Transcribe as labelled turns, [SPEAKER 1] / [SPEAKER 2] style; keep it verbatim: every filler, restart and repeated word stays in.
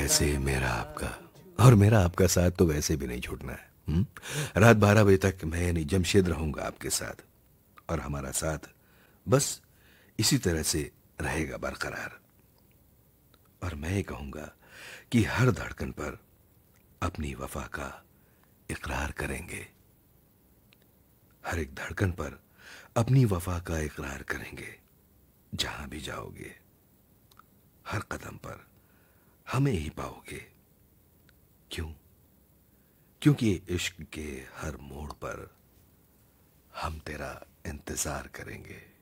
[SPEAKER 1] वैसे मेरा आपका और मेरा आपका साथ तो वैसे भी नहीं छूटना है। हुँ? रात बारह बजे तक मैं यानी जमशेद रहूंगा आपके साथ और हमारा साथ बस इसी तरह से रहेगा बरकरार। और मैं ये कहूंगा कि हर धड़कन पर अपनी वफा का इकरार करेंगे। हर एक धड़कन पर अपनी वफा का इकरार करेंगे। जहां भी जाओगे हर कदम पर हमें ही पाओगे। क्यों? क्योंकि इश्क के हर मोड़ पर हम तेरा इंतजार करेंगे।